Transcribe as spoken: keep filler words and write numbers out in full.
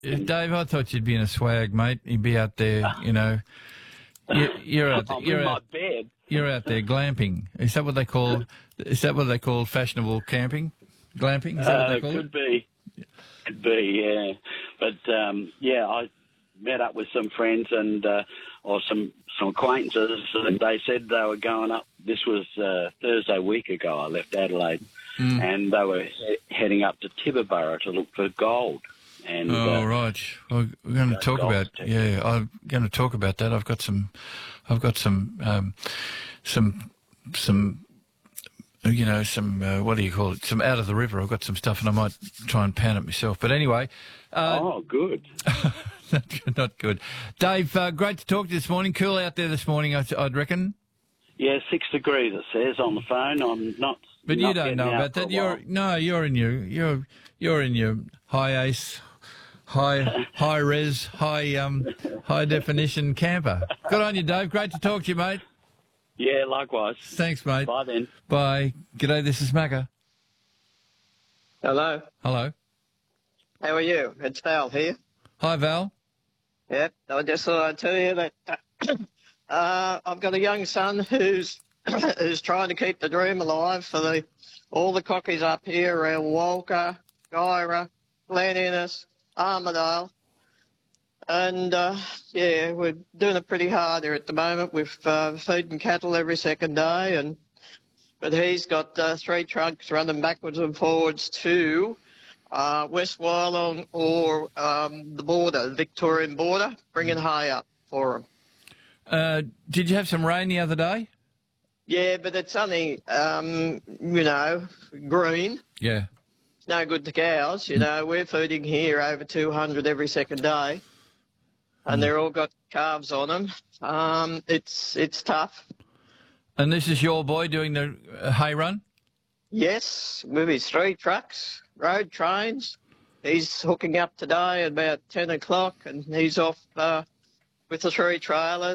Dave, I thought you'd be in a swag, mate. You'd be out there, you know. You're, you're out. I'm You're in out. my bed. You're out there glamping. Is that what they call? Is that what they call fashionable camping? Glamping? Is that what Uh, they call could it? be. Could be, yeah. But, um, yeah, I met up with some friends and uh, or some, some acquaintances, and they said they were going up. This was uh, Thursday week ago. I left Adelaide, Mm. and they were he- heading up to Tibooburra to look for gold. And Oh uh, right. Well, we're going to Go talk golf about. too. Yeah, I'm going to talk about that. I've got some. I've got some. Um, some. Some. You know, some. Uh, what do you call it? Some out of the river. I've got some stuff, and I might try and pan it myself. But anyway. Uh, oh, good. not, good- not good. Dave, uh, great to talk to you this morning. Cool out there this morning, I, I'd reckon. Yeah, six degrees. It says on the phone. I'm not. But not you don't getting know out about for a that. You're while. no, you're in your you're you're in your high ace, high high res, high um high definition camper. Good on you, Dave. Great to talk to you, mate. Yeah, likewise. Thanks, mate. Bye then. Bye. G'day. This is Macca. Hello. Hello. How are you? It's Val here. Hi, Val. Yep. I just thought I'd tell you that uh, I've got a young son who's who's trying to keep the dream alive for the all the cockies up here around Walker, Gyra, Glen Innes, Armidale. And, uh, yeah, we're doing it pretty hard here at the moment with uh, feeding cattle every second day. And But he's got uh, three trucks running backwards and forwards to uh, West Wyalong or um, the border, the Victorian border, bringing hay up for him. Uh, did you have some rain the other day? Yeah, but it's only, um, you know, green. Yeah. No good to cows. You know, we're feeding here over two hundred every second day, and they're all got calves on them. Um, it's it's tough. And this is your boy doing the uh, hay run? Yes, with his three trucks, road trains. He's hooking up today at about ten o'clock, and he's off uh, with the three trailers.